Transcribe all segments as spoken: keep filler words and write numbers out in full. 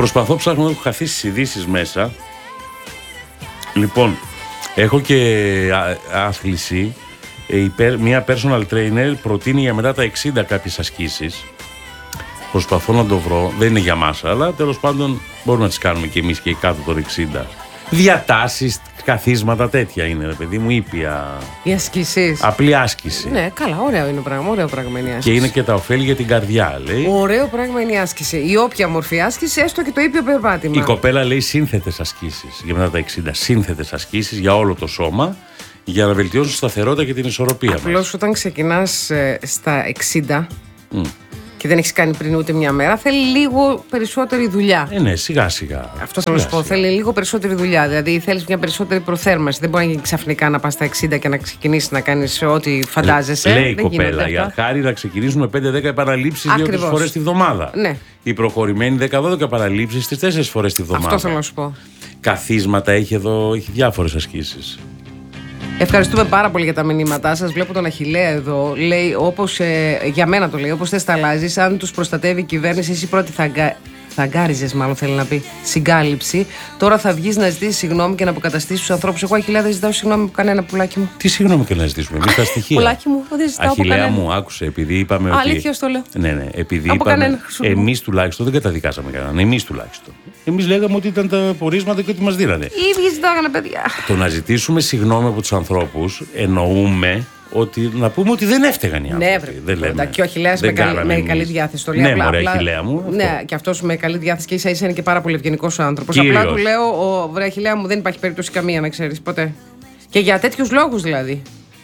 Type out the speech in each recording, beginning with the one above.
Προσπαθώ, ψάχνω, έχω χαθεί στις ειδήσεις μέσα. Λοιπόν, έχω και άθληση. Μια personal trainer προτείνει για μετά τα εξήντα κάποιες ασκήσεις. Προσπαθώ να το βρω. Δεν είναι για μας, αλλά τέλος πάντων μπορούμε να τις κάνουμε και εμείς και κάτω των εξήντα. Διατάσεις, καθίσματα, τέτοια είναι, ρε παιδί μου, ήπια. Οι ασκήσεις. Απλή άσκηση. Ναι, καλά, ωραίο είναι πράγμα, ωραίο πράγμα είναι η άσκηση. Και είναι και τα ωφέλη για την καρδιά, λέει. Ωραίο πράγμα είναι η άσκηση. Η όποια μορφή άσκηση, έστω και το ήπιο περπάτημα. Η κοπέλα λέει σύνθετες ασκήσεις για μετά τα εξήντα. Σύνθετες ασκήσεις για όλο το σώμα, για να βελτιώσουν τη σταθερότητα και την ισορροπία μας. Απλώς όταν ξεκινάς ε, στα εξήντα. Mm. Και δεν έχεις κάνει πριν ούτε μια μέρα, θέλει λίγο περισσότερη δουλειά. Ε, ναι, σιγά σιγά. Αυτό θα σου πω. Θέλει λίγο περισσότερη δουλειά. Δηλαδή θέλεις μια περισσότερη προθέρμανση. Δεν μπορεί να γίνει ξαφνικά να πας στα εξήντα και να ξεκινήσεις να κάνεις ό,τι φαντάζεσαι. Λέει η κοπέλα, οι αρχάροι να ξεκινήσουν με πέντε δέκα επαναλήψεις δύο φορές τη βδομάδα. Ναι. Οι προχωρημένοι δέκα δώδεκα επαναλήψεις τις τέσσερις φορές τη βδομάδα. Αυτό θέλω να σου πω. Καθίσματα έχει εδώ, έχει διάφορες ασκήσεις. Ευχαριστούμε πάρα πολύ για τα μηνύματά σας. Βλέπω τον Αχιλλέα εδώ. Λέει, όπως, ε, για μένα το λέει, όπως θες τα αλλάζεις. Αν τους προστατεύει η κυβέρνηση, εσύ πρώτη θα, αγκα... θα αγκάριζες, μάλλον θέλει να πει, συγκάλυψη. Τώρα θα βγεις να ζητήσεις συγγνώμη και να αποκαταστήσεις τους ανθρώπους. Εγώ, Αχιλλέα, δεν ζητάω συγγνώμη από κανένα, πουλάκι μου. Τι συγγνώμη και να ζητήσουμε, εμείς τα στοιχεία. Πουλάκι μου, δεν ζητάω από κανένα. Αχιλλέα μου, άκουσε, επειδή είπαμε. Αλήθεια, ότι... το λέω. Ναι, ναι, επειδή από είπαμε. Εμείς τουλάχιστον δεν καταδικάσαμε κανέναν. Εμείς τουλάχιστον. Εμείς λέγαμε ότι ήταν τα πορίσματα και ότι μας δίνανε. Οι ίδιοι ζητάγανε, παιδιά. Το να ζητήσουμε συγγνώμη από τους ανθρώπους εννοούμε ότι να πούμε ότι δεν έφταιγαν οι άνθρωποι. Ναι, βρε. Δεν λέμε. Και ο Αχιλλέας με, καλή, με καλή διάθεση. Το λέει ναι, απλά. μωρέ, απλά Αχιλλέα μου. Ναι, αυτό. και αυτός με καλή διάθεση και ίσα ίσα είναι και πάρα πολύ ευγενικός άνθρωπος. Κύριος. Απλά του λέω, ο, βρε Αχιλλέα μου, δεν υπάρχει περίπτωση καμία να ξέρεις ποτέ. Και για τέτοιους λόγους δηλαδή.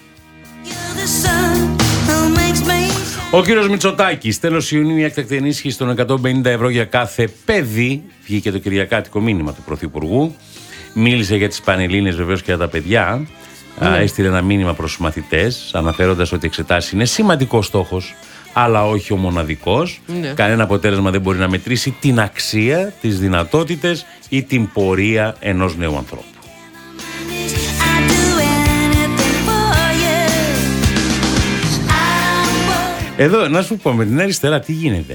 Ο κύριος Μητσοτάκης, τέλος Ιουνίου, η έκτακτη ενίσχυση των εκατόν πενήντα ευρώ για κάθε παιδί. Βγήκε το κυριακάτικο μήνυμα του Πρωθυπουργού. Μίλησε για τις Πανελλήνιες βεβαίως και για τα παιδιά. Mm. Α, έστειλε ένα μήνυμα προς τους μαθητές, αναφέροντας ότι οι εξετάσεις είναι σημαντικός στόχος, αλλά όχι ο μοναδικός. Mm. Κανένα αποτέλεσμα δεν μπορεί να μετρήσει την αξία, τις δυνατότητες ή την πορεία ενός νέου ανθρώπου. Εδώ, να σου πω, με την αριστερά τι γίνεται.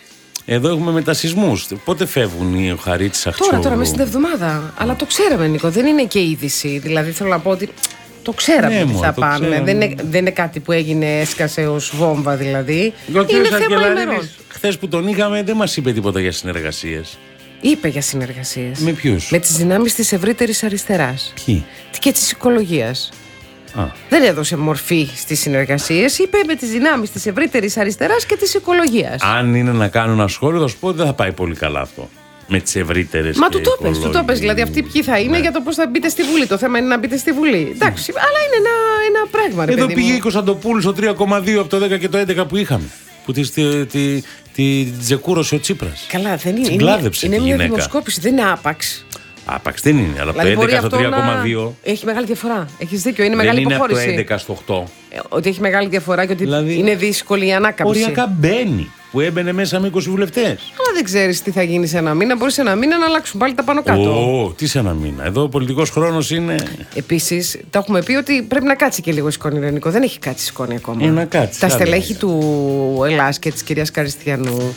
Εδώ έχουμε μετασυσμούς. Πότε φεύγουν οι Χαρίτσης Αχτσιόγλου? Τώρα, τώρα, μέσα στην εβδομάδα. Αλλά το ξέραμε, Νίκο. Δεν είναι και είδηση. Δηλαδή, θέλω να πω ότι το ξέραμε ναι, ότι μω, θα το πάνε. ξέραμε. Δεν είναι, δεν είναι κάτι που έγινε, έσκασε ως βόμβα δηλαδή. Ο κ. Είναι θέμα ημερών. Χθες που τον είχαμε, δεν μας είπε τίποτα για συνεργασίες. Είπε για συνεργασίες. Με ποιους? Με τις δυνάμεις της ευρύτερης αριστεράς. Ποιοι? Και της οικολογίας. Α. Δεν έδωσε μορφή στις συνεργασίες. Είπε με τις δυνάμεις της ευρύτερης αριστεράς και της οικολογίας. Αν είναι να κάνω ένα σχόλιο, θα σου πω ότι δεν θα πάει πολύ καλά αυτό. Με τις ευρύτερες. Μα του το πες, του το πες. Δηλαδή, αυτοί ποιοι θα είναι, ναι, για το πώς θα μπείτε στη Βουλή. Το θέμα είναι να μπείτε στη Βουλή. Εντάξει, αλλά είναι ένα, ένα πράγμα, ρε Εδώ παιδί πήγε μου. η Κωνσταντοπούλου στο τρία κόμμα δύο από το δέκα και το έντεκα που είχαμε. Που τη, τη, τη, τη τζεκούρωσε ο Τσίπρας. Καλά, δεν είναι. Τσιγκλάδεψε είναι τη μια γυναίκα. δημοσκόπηση, δεν είναι άπαξ. Άπαξ δεν είναι, αλλά Δηλαδή, από το έντεκα στο τρία κόμμα να... δύο. Έχει μεγάλη διαφορά. Έχεις δίκιο, είναι δεν μεγάλη είναι υποχώρηση. Από το έντεκα στο οκτώ. Ε, ότι έχει μεγάλη διαφορά και ότι δηλαδή, είναι δύσκολη η ανάκαμψη. Οριακά μπαίνει. Που έμπαινε μέσα με είκοσι βουλευτές. Αλλά δεν ξέρεις τι θα γίνει σε ένα μήνα. Μπορεί σε ένα μήνα να αλλάξουν πάλι τα πάνω κάτω. Ω, τι σε ένα μήνα. Εδώ ο πολιτικός χρόνος είναι. Επίσης, το έχουμε πει ότι πρέπει να κάτσει και λίγο η σκόνη, Ρενικό. Δεν έχει κάτσει η σκόνη ακόμα. Ε, να κάτσει. Τα στελέχη του Ελλάς και της κυρίας Καριστιανού,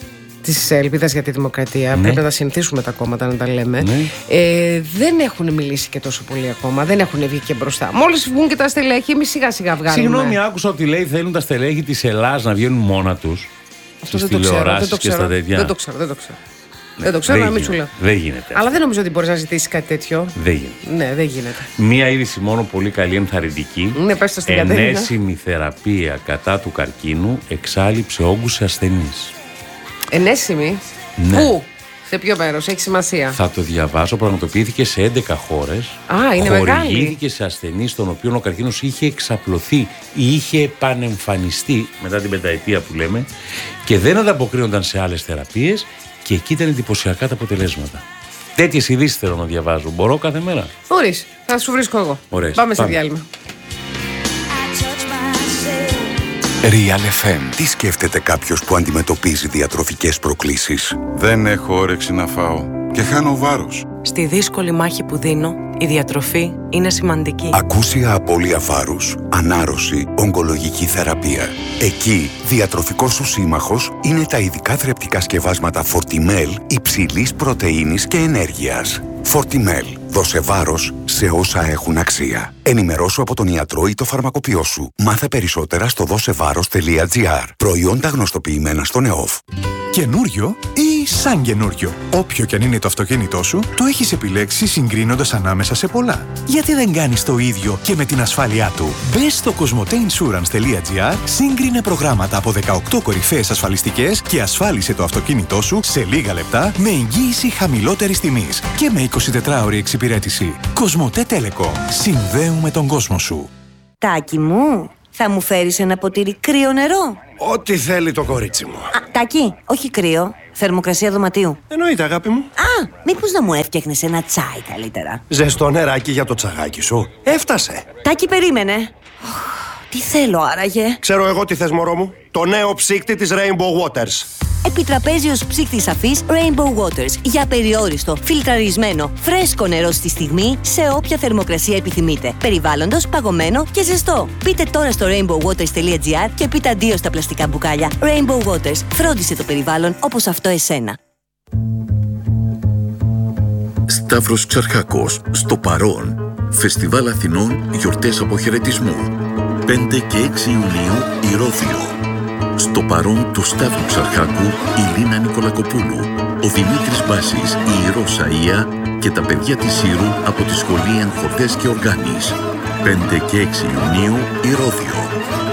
της Ελπίδας για τη Δημοκρατία, ναι, πρέπει να τα συνηθίσουμε τα κόμματα να τα λέμε, ναι, ε, δεν έχουν μιλήσει και τόσο πολύ ακόμα. Δεν έχουν βγει και μπροστά. Μόλις βγουν και τα στελέχη, εμείς σιγά σιγά βγάλουμε. Συγγνώμη, άκουσα ότι λέει θέλουν τα στελέχη της Ελλάς να βγαίνουν μόνα τους. Αυτό δεν το ξέρω. Δεν το ξέρω. Δεν το ξέρω. Δεν το ξέρω. Ναι, δεν το ξέρω, να μην σου λέω. Δεν γίνεται. Αλλά δεν νομίζω ότι μπορεί να ζητήσει κάτι τέτοιο. Δεν γίνεται. Ναι, δεν γίνεται. Μία είδηση μόνο πολύ καλή, ενθαρρυντική. Ναι, πες το στην Κατερίνα. Ενέσιμη θεραπεία κατά του καρκίνου εξάλειψε όγκους σε ασθενείς. Ενέσιμη. Ναι. Πού? Σε ποιο μέρος, έχει σημασία? Θα το διαβάσω. Πραγματοποιήθηκε σε έντεκα χώρες. Α, είναι μεγάλη. Χορηγήθηκε σε ασθενείς των οποίων ο καρκίνος είχε εξαπλωθεί ή είχε επανεμφανιστεί μετά την πενταετία που λέμε και δεν ανταποκρίνονταν σε άλλες θεραπείες και εκεί ήταν εντυπωσιακά τα αποτελέσματα. Τέτοιες ειδήσεις θέλω να διαβάζω. Μπορώ κάθε μέρα. Μπορείς. Θα σου βρίσκω εγώ. Ωραίες. Πάμε, Πάμε σε διάλειμμα. Real εφ εμ. Τι σκέφτεται κάποιος που αντιμετωπίζει διατροφικές προκλήσεις? Δεν έχω όρεξη να φάω και χάνω βάρος. Στη δύσκολη μάχη που δίνω, η διατροφή είναι σημαντική. Ακούσια απώλεια βάρους, ανάρρωση, ογκολογική θεραπεία. Εκεί, διατροφικός σου σύμμαχος είναι τα ειδικά θρεπτικά σκευάσματα Fortimel υψηλής πρωτεΐνης και ενέργειας. Fortimel. Δώσε βάρος σε όσα έχουν αξία. Ενημερώσου από τον ιατρό ή το φαρμακοποιό σου. Μάθε περισσότερα στο δώσεβάρος τελεία τζι άρ. Προϊόντα γνωστοποιημένα στον ΕΟΦ. Καινούριο ή σαν καινούριο. Όποιο κι αν είναι το αυτοκίνητό σου, το έχεις επιλέξει συγκρίνοντας ανάμεσα σε πολλά. Γιατί δεν κάνεις το ίδιο και με την ασφάλειά του? Μπες στο κοσμοτέινσουρανς τελεία τζι άρ, σύγκρινε προγράμματα από δεκαοκτώ κορυφαίες ασφαλιστικές και ασφάλισε το αυτοκίνητό σου σε λίγα λεπτά με εγγύηση χαμηλότερης τιμής και με εικοσιτετράωρη εξυπηρέτηση. Κοσμοτέ Telecom. Συνδέουμε τον κόσμο σου. Τάκη μου, θα μου φέρεις ένα ποτήρι κρύο νερό? Ό,τι θέλει το κορίτσι μου. Α, Τάκη, όχι κρύο. Θερμοκρασία δωματίου. Εννοείται, αγάπη μου. Α, μήπως να μου έφτιαχνες ένα τσάι καλύτερα? Ζεστό νεράκι για το τσαγάκι σου. Έφτασε. Τάκη, περίμενε. Τι θέλω άραγε? Ξέρω εγώ τι θες, μωρό μου. Το νέο ψύκτη της Rainbow Waters. Επιτραπέζιος ψύκτης αφής Rainbow Waters. Για περιόριστο, φιλτραρισμένο, φρέσκο νερό στη στιγμή, σε όποια θερμοκρασία επιθυμείτε. Περιβάλλοντος, παγωμένο και ζεστό. Μπείτε τώρα στο rainbow waters τελεία τζι άρ και πείτε αντίο στα πλαστικά μπουκάλια. Rainbow Waters. Φρόντισε το περιβάλλον όπως αυτό εσένα. Σταύρος Ξαρχάκος, στο παρόν. Φεστιβάλ Αθηνών, γιορτές αποχαιρετισμού. πέντε και έξι Ιουνίου, Ηρώδειο. Στο παρόν του Σταύρου Ξαρχάκου, η Λίνα Νικολακοπούλου, ο Δημήτρης Μπάσης, η Ηρώσα Ία και τα παιδιά της Ήρου από τη Σχολή Ενχορδές και Οργάνης. πέντε και έξι Ιουνίου, Ηρώδειο.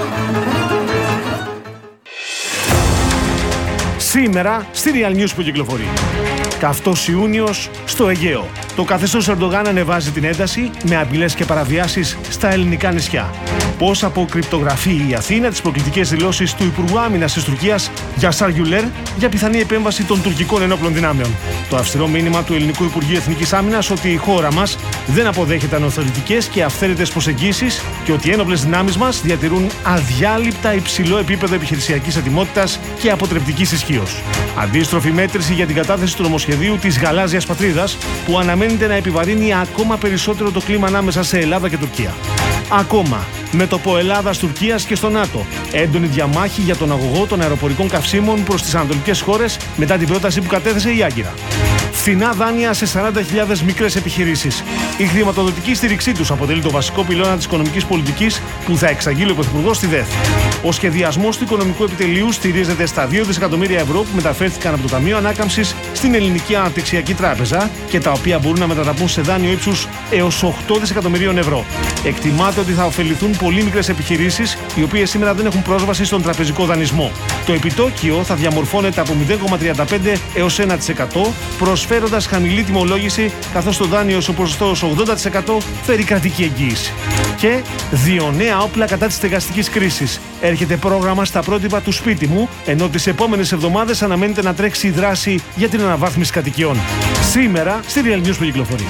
Σήμερα στη Real News που κυκλοφορεί. Καυτός Ιούνιος στο Αιγαίο. Το καθεστώς Ερντογάν ανεβάζει την ένταση με απειλές και παραβιάσεις στα ελληνικά νησιά. Πώς αποκρυπτογραφεί η Αθήνα τις προκλητικές δηλώσεις του Υπουργού Άμυνας της Τουρκίας Γιασάρ Γιουλέρ για πιθανή επέμβαση των τουρκικών ενόπλων δυνάμεων. Το αυστηρό μήνυμα του Ελληνικού Υπουργείου Εθνικής Άμυνας ότι η χώρα μας δεν αποδέχεται ανοθωρητικές και αυθαίρετες προσεγγίσεις και ότι οι ένοπλες δυνάμεις μας διατηρούν αδιάλειπτα υψηλό επίπεδο επιχειρησιακής ετοιμότητας και αποτρεπτικής ισχύως. Αντίστροφη μέτρηση για την κατάθεση του νομοσχεδίου της Γαλάζιας Πατρίδας που αναμένεται να επιβαρύνει ακόμα περισσότερο το κλίμα ανάμεσα σε Ελλάδα και Τουρκία. Ακόμα, μέτωπο Ελλάδας-Τουρκίας και στο ΝΑΤΟ. Έντονη διαμάχη για τον αγωγό των αεροπορικών καυσίμων προς τις ανατολικές χώρες μετά την πρόταση που κατέθεσε η Άγκυρα. Φθηνά δάνεια σε σαράντα χιλιάδες μικρές επιχειρήσεις. Η χρηματοδοτική στήριξή τους αποτελεί το βασικό πυλώνα της οικονομικής πολιτικής που θα εξαγγείλει ο Πρωθυπουργός στη ΔΕΘ. Ο σχεδιασμός του οικονομικού επιτελείου στηρίζεται στα δύο δισεκατομμύρια ευρώ που μεταφέρθηκαν από το Ταμείο Ανάκαμψης στην Ελληνική Αναπτυξιακή Τράπεζα και τα οποία μπορούν να μετατραπούν σε δάνειο ύψους έως οκτώ δισεκατομμυρίων ευρώ. Εκτιμάται ότι θα ωφεληθούν πολύ μικρές επιχειρήσεις, οι οποίες σήμερα δεν έχουν πρόσβαση στον τραπεζικό δανεισμό. Το επιτόκιο θα διαμορφώνεται από μηδέν κόμμα τριάντα πέντε έως ένα τοις εκατό, προσφέροντας χαμηλή τιμολόγηση, καθώς το δάνειο στο ποσοστό ως ογδόντα τοις εκατό φέρει κρατική εγγύηση. Και δύο νέα όπλα κατά της στεγαστικής κρίσης. Έρχεται πρόγραμμα στα πρότυπα του σπίτι μου, ενώ τις επόμενες εβδομάδες αναμένεται να τρέξει η δράση για την αναβάθμιση κατοικιών. Σήμερα στη Real News που κυκλοφορεί.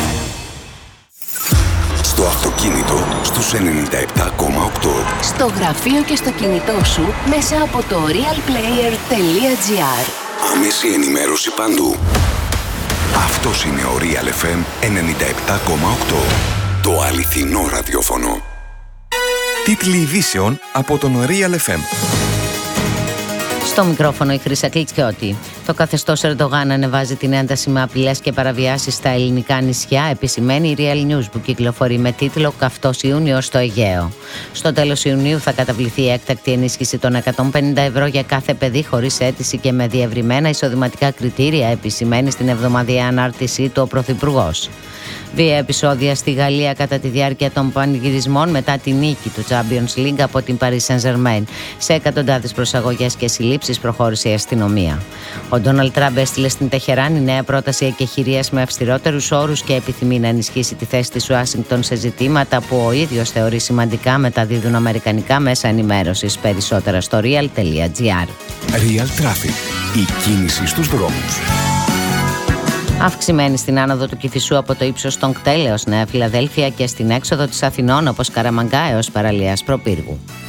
Στο αυτοκίνητο στους ενενήντα επτά κόμμα οκτώ. Στο γραφείο και στο κινητό σου μέσα από το realplayer τελεία τζι άρ. Άμεση ενημέρωση παντού. Αυτός είναι ο Real εφ εμ ενενήντα επτά κόμμα οκτώ. Το αληθινό ραδιόφωνο. Τίτλοι ειδήσεων από τον Real εφ εμ. Στο μικρόφωνο η Χρύσα Κλιτσιώτη. Το καθεστώς Ερντογάν ανεβάζει την ένταση με απειλές και παραβιάσεις στα ελληνικά νησιά, επισημαίνει η Real News που κυκλοφορεί με τίτλο «Καυτός Ιούνιος στο Αιγαίο». Στο τέλος Ιουνίου θα καταβληθεί η έκτακτη ενίσχυση των εκατόν πενήντα ευρώ για κάθε παιδί χωρίς αίτηση και με διευρυμένα εισοδηματικά κριτήρια, επισημαίνει στην εβδομαδιαία ανάρτησή του ο Πρωθυπουργός. Βία επεισόδια στη Γαλλία κατά τη διάρκεια των πανηγυρισμών μετά τη νίκη του Champions League από την Paris Saint-Germain. Σε εκατοντάδες προσαγωγές και συλλήψεις προχώρησε η αστυνομία. Ο Ντόναλντ Τραμπ έστειλε στην Τεχεράνη νέα πρόταση εκεχηρίας με αυστηρότερους όρους και επιθυμεί να ενισχύσει τη θέση της Ουάσιγκτον σε ζητήματα που ο ίδιος θεωρεί σημαντικά, μεταδίδουν αμερικανικά μέσα ενημέρωσης. Περισσότερα στο real τελεία τζι άρ. Real Traffic. Η κίνηση στους δρόμους. Αυξημένη στην άνοδο του Κηφισού από το ύψος των Κτέλεως Νέα Φιλαδέλφια και στην έξοδο της Αθηνών όπως Καραμαγκά έως παραλίας Προπύργου.